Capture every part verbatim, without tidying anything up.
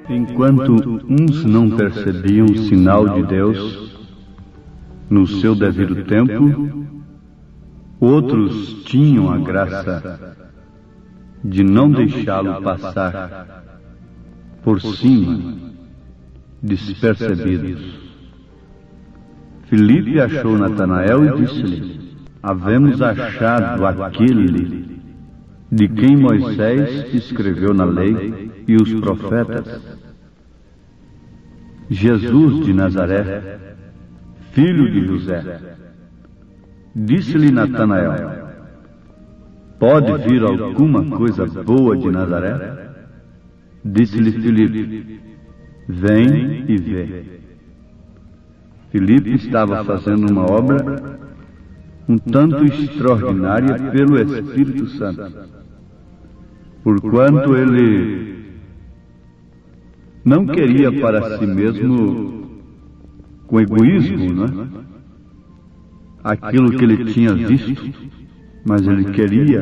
Enquanto uns não percebiam o sinal de Deus no seu devido tempo, outros tinham a graça de não deixá-lo passar por cima, despercebidos. Filipe achou Natanael e disse-lhe: havemos achado aquele de quem Moisés escreveu na lei e os profetas, Jesus de Nazaré, filho de José. Disse-lhe Natanael: pode vir alguma coisa boa de Nazaré? Disse-lhe Filipe: vem e vê. Filipe estava fazendo uma obra um tanto extraordinária pelo Espírito Santo, porquanto ele não queria para si mesmo, com egoísmo, não é? Aquilo que ele tinha visto, mas ele queria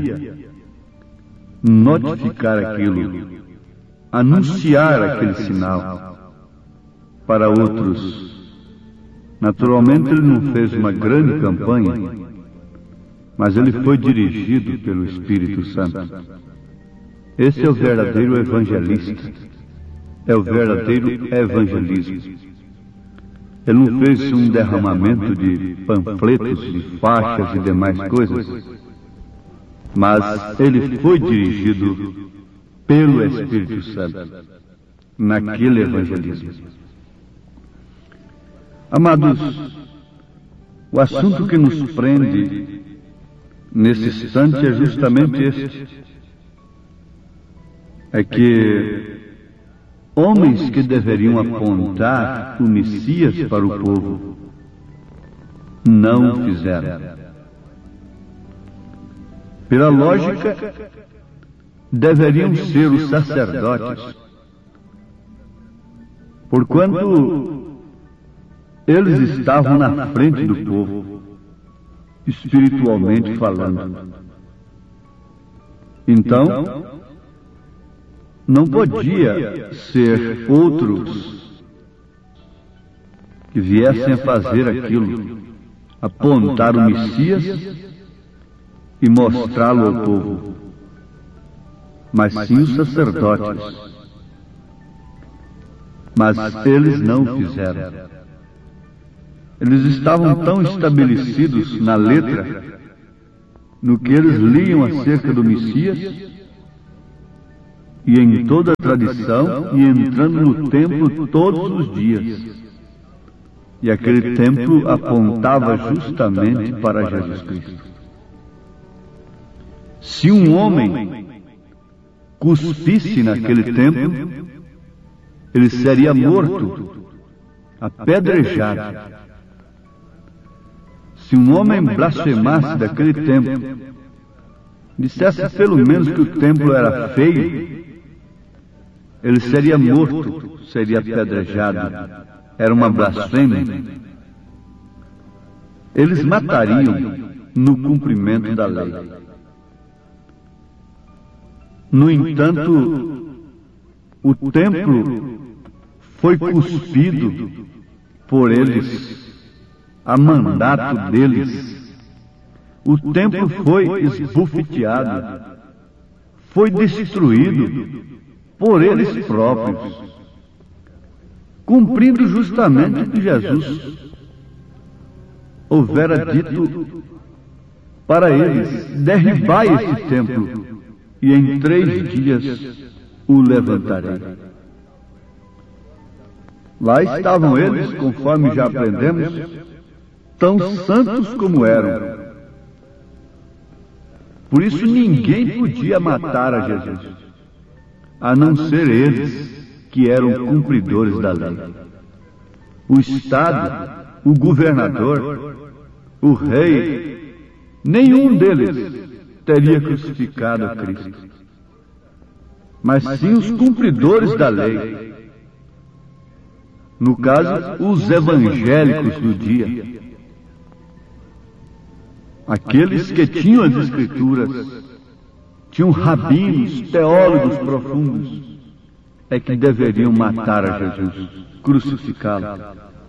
notificar aquilo, anunciar aquele sinal para outros. Naturalmente ele não fez uma grande campanha, mas ele foi dirigido pelo Espírito Santo. Esse é o verdadeiro evangelista, é o verdadeiro evangelismo. Ele não fez um derramamento de panfletos, de faixas e demais coisas, mas ele foi dirigido pelo Espírito Santo naquele evangelismo. Amados, o assunto que nos prende nesse instante é justamente este: é que homens que deveriam apontar o Messias para o povo não o fizeram. Pela lógica, deveriam ser os sacerdotes, porquanto eles estavam na frente do povo, espiritualmente falando. Então, não podia ser outros que viessem a fazer aquilo, apontar o Messias e mostrá-lo ao povo, mas sim os sacerdotes. Mas eles não o fizeram. Eles estavam tão estabelecidos na letra, no que eles liam acerca do Messias, e em toda a tradição, e entrando no templo todos os dias. E aquele templo apontava justamente para Jesus Cristo. Se um homem cuspisse naquele templo, ele seria morto, apedrejado. Se um homem blasfemasse daquele templo, dissesse pelo menos que o templo era feio, ele seria morto, seria apedrejado. Era uma blasfêmia. Eles matariam no cumprimento da lei. No entanto, o templo foi cuspido por eles, a mandato deles. O templo foi esbofeteado, foi destruído por eles próprios, cumprindo justamente o que Jesus houvera dito para eles: derribai esse templo, e em três dias o levantarei. Lá estavam eles, conforme já aprendemos, tão santos como eram. Por isso ninguém podia matar a Jesus, a não ser eles que eram cumpridores da lei. O Estado, o governador, o rei, nenhum deles teria crucificado a Cristo, mas sim os cumpridores da lei. No caso, os evangélicos do dia. Aqueles que tinham as Escrituras, tinham rabinos, teólogos profundos, é que deveriam matar a Jesus, crucificá-lo.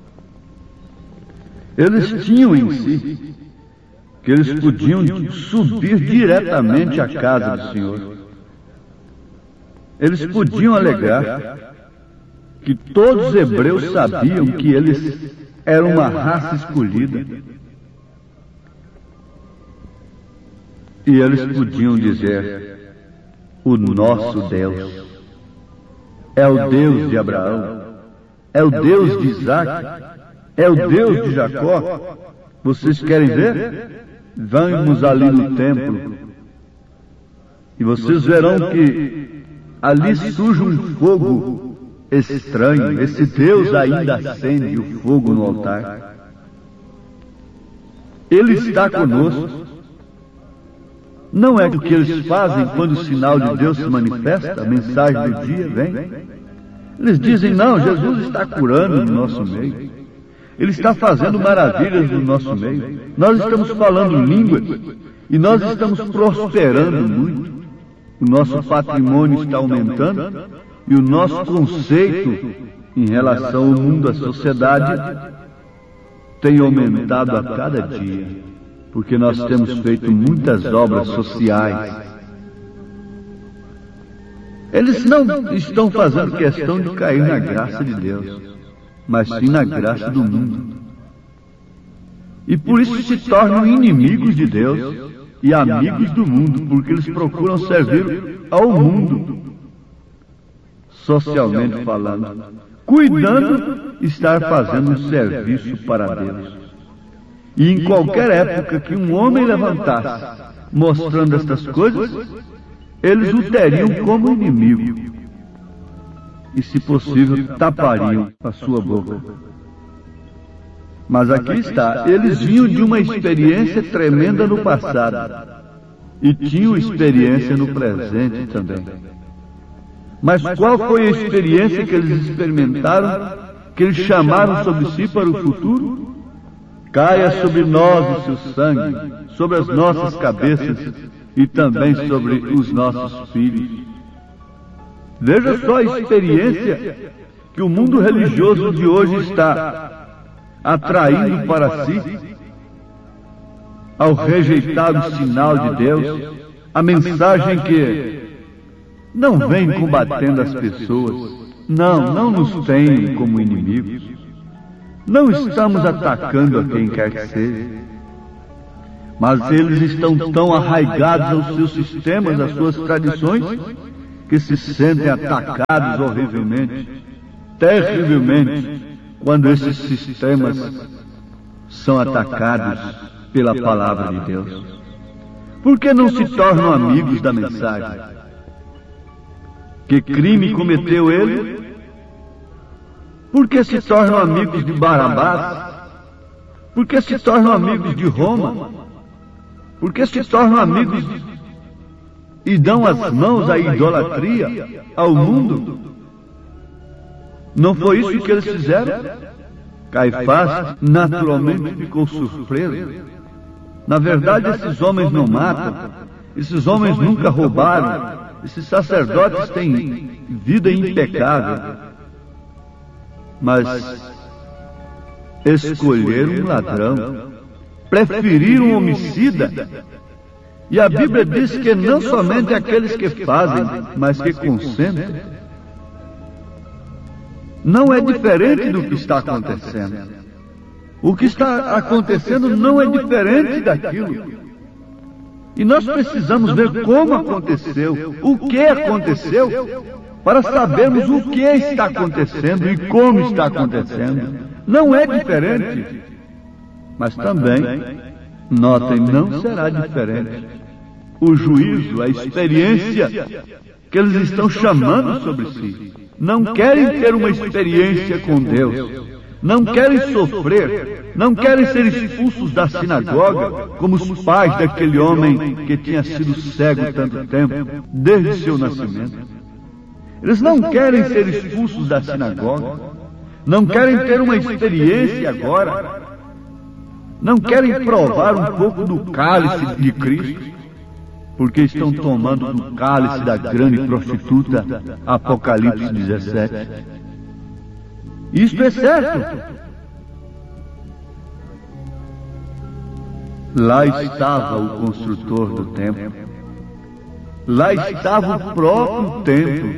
Eles tinham em si que eles podiam subir diretamente à casa do Senhor. Eles podiam alegar que todos os hebreus sabiam que eles eram uma raça escolhida. E eles podiam dizer: o nosso Deus é o Deus de Abraão, é o Deus de Isaac, é o Deus de Jacó. Vocês querem ver? Vamos ali no templo e vocês verão que ali surge um fogo estranho. Esse Deus ainda acende o fogo no altar. Ele está conosco. Não é o que eles fazem quando o sinal de Deus se manifesta, a mensagem do dia vem. Eles dizem: não, Jesus está curando no nosso meio. Ele está fazendo maravilhas no nosso meio. Nós estamos falando línguas e nós estamos prosperando muito. O nosso patrimônio está aumentando e o nosso conceito em relação ao mundo, à sociedade, tem aumentado a cada dia, porque nós temos feito muitas obras sociais. Eles não estão fazendo questão de cair na graça de Deus, mas sim na graça do mundo. E por isso se tornam inimigos de Deus e amigos do mundo, porque eles procuram servir ao mundo, socialmente falando, cuidando de estar fazendo um serviço para Deus. E em qualquer época que um homem levantasse mostrando estas coisas, eles o teriam como inimigo e, se possível, tapariam a sua boca. Mas aqui está, eles vinham de uma experiência tremenda no passado e tinham experiência no presente também. Mas qual foi a experiência que eles experimentaram, que eles chamaram sobre si para o futuro? Caia sobre nós o seu sangue, sobre as nossas cabeças e também sobre os nossos filhos. Veja só a experiência que o mundo religioso de hoje está atraindo para si, ao rejeitar o sinal de Deus, a mensagem que não vem combatendo as pessoas, não, não nos tem como inimigos, não estamos atacando a quem quer que seja, mas eles estão tão arraigados aos seus sistemas, às suas tradições, que se sentem atacados horrivelmente, terrivelmente, quando esses sistemas são atacados pela palavra de Deus. Por que não se tornam amigos da mensagem? Que crime cometeu ele? Por que se tornam amigos de Barabás? Por que se tornam amigos de Roma? Por que se tornam amigos e dão as mãos à idolatria, ao mundo? Não foi isso que eles fizeram? Caifás naturalmente ficou surpreso. Na verdade, esses homens não matam, esses homens nunca roubaram, esses sacerdotes têm vida impecável. Mas escolheram um ladrão, preferiram um homicida. E a Bíblia diz que não somente aqueles que fazem, mas que consentem. Não é diferente do que está acontecendo. O que está acontecendo não é diferente daquilo. E nós precisamos ver como aconteceu, o que aconteceu, para sabermos o que está acontecendo e como está acontecendo. Não é diferente. Mas também, notem, não será diferente. O juízo, a experiência que eles estão chamando sobre si. Não querem ter uma experiência com Deus, não querem sofrer, não querem ser expulsos da sinagoga, como os pais daquele homem que tinha sido cego tanto tempo, desde seu nascimento. Eles não querem ser expulsos da sinagoga, não querem ter uma experiência agora, não querem provar um pouco do cálice de Cristo, porque estão tomando do cálice da grande prostituta, Apocalipse dezessete. Isto é certo. Lá estava o construtor do templo. Lá estava o próprio templo.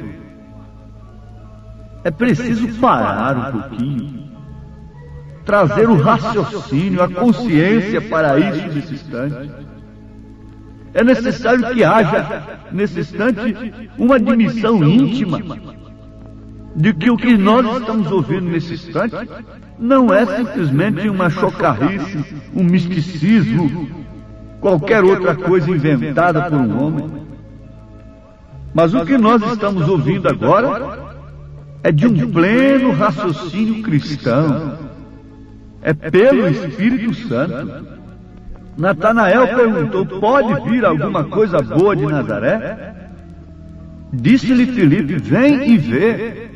É preciso parar um pouquinho, trazer o raciocínio, a consciência para isso nesse instante. É necessário que haja, nesse instante, uma admissão íntima de que o que nós estamos ouvindo nesse instante não é simplesmente uma chocarrice, um misticismo, qualquer outra coisa inventada por um homem. Mas o que nós estamos ouvindo agora é de um pleno raciocínio cristão. É pelo Espírito Santo. Natanael perguntou: pode vir alguma coisa boa de Nazaré? Disse-lhe Filipe: vem e vê.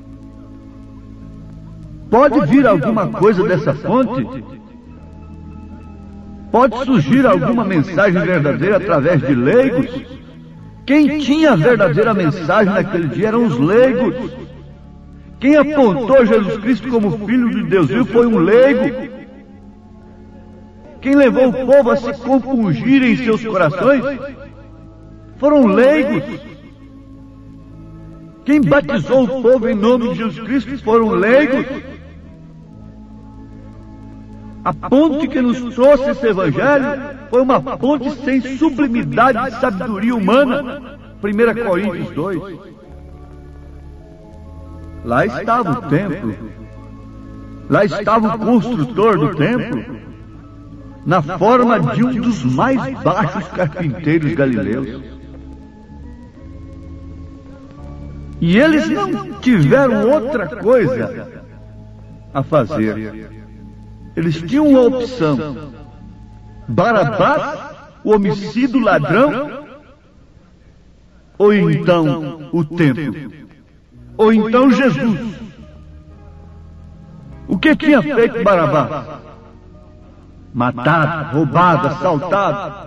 Pode vir alguma coisa dessa fonte? Pode surgir alguma mensagem verdadeira através de leigos? Quem tinha a verdadeira mensagem naquele dia eram os leigos. Quem apontou Jesus Cristo como Filho de Deus vivo foi um leigo. Quem levou o povo a se compungir em seus corações foram leigos. Quem batizou o povo em nome de Jesus Cristo foram leigos. A ponte que nos trouxe esse Evangelho foi uma ponte sem sublimidade de sabedoria humana. primeira Coríntios dois. Lá estava o templo. Lá estava o construtor do templo, na forma de um dos mais baixos carpinteiros galileus. E eles não tiveram outra coisa a fazer. Eles tinham uma opção: Barabás, o homicida, o ladrão, ou então o templo, ou então Jesus. O que tinha feito Barabás? Matado, roubado, assaltado.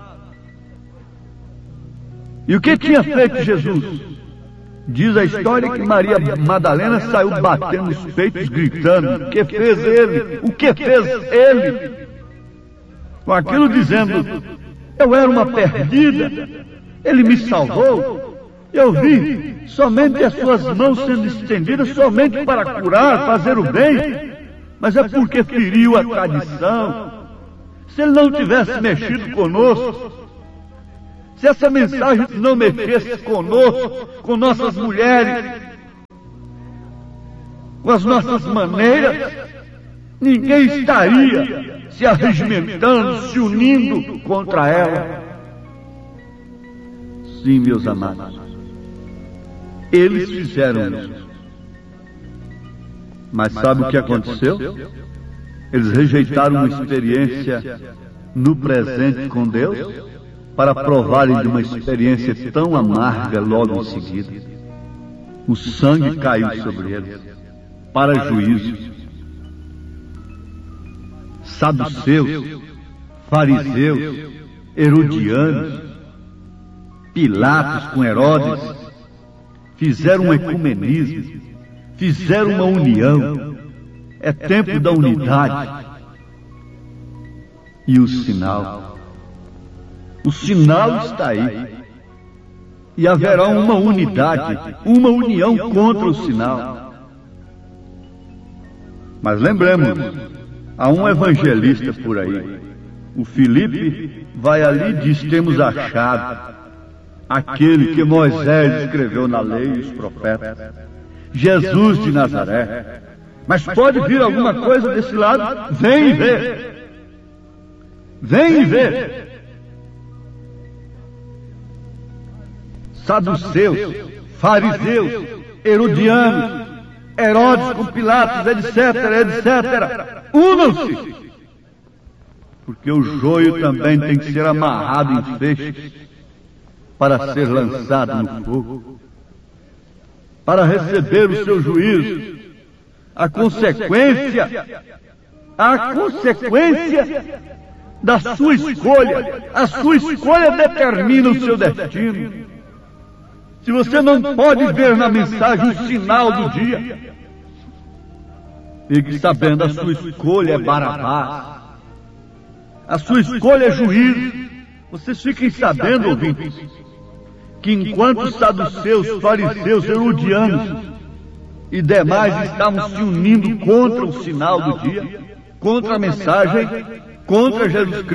E o que tinha feito Jesus? Diz a história que Maria Madalena saiu batendo os peitos, gritando: o que fez ele? O que fez ele? Com aquilo dizendo: eu era uma perdida, ele me salvou. Eu vi somente as suas mãos sendo estendidas somente para curar, fazer o bem, mas é porque feriu a tradição. Se ele não tivesse mexido conosco, se essa mensagem não mexesse conosco, com nossas mulheres, com as nossas maneiras, ninguém estaria se arregimentando, se unindo contra ela. Sim, meus amados, eles fizeram isso. Mas sabe o que aconteceu? Eles rejeitaram uma experiência no presente com Deus para provarem de uma experiência tão amarga logo em seguida. O sangue caiu sobre eles, para juízo. Saduceus, fariseus, herodianos, Pilatos com Herodes, fizeram um ecumenismo, fizeram uma união. É tempo da unidade. E o sinal? O sinal está aí. E haverá uma unidade, uma união contra o sinal. Mas lembremos, há um evangelista por aí. O Filipe vai ali e diz: temos achado aquele que Moisés escreveu na lei e os profetas, Jesus de Nazaré. Mas pode vir alguma coisa desse lado? Vem e vê. Vem e vê. Saduceus, fariseus, herodianos, Herodes com Pilatos, etc, etcétera. Unam-se! Porque o joio também tem que ser amarrado em feixes para ser lançado no fogo, para receber o seu juízo. A consequência, a consequência da sua escolha. A sua escolha determina o seu destino. Se você não pode ver na mensagem o sinal do dia, fique sabendo, a sua escolha é Barabás. A sua escolha é juízo. Vocês fiquem sabendo, ouvintes, que enquanto os saduceus, fariseus, herodianos e demais estavam se unindo contra o sinal do dia, contra a mensagem, contra Jesus Cristo,